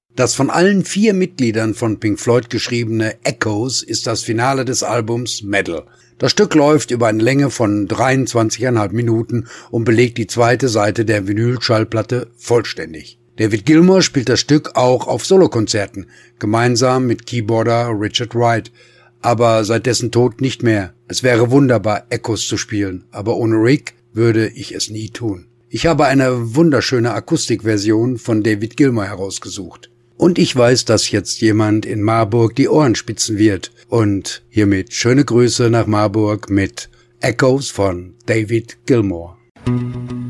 Das von allen 4 Mitgliedern von Pink Floyd geschriebene Echoes ist das Finale des Albums Metal. Das Stück läuft über eine Länge von 23,5 Minuten und belegt die zweite Seite der Vinylschallplatte vollständig. David Gilmour spielt das Stück auch auf Solokonzerten, gemeinsam mit Keyboarder Richard Wright, aber seit dessen Tod nicht mehr. Es wäre wunderbar, Echoes zu spielen, aber ohne Rick würde ich es nie tun. Ich habe eine wunderschöne Akustikversion von David Gilmour herausgesucht. Und ich weiß, dass jetzt jemand in Marburg die Ohren spitzen wird. Und hiermit schöne Grüße nach Marburg mit Echoes von David Gilmour.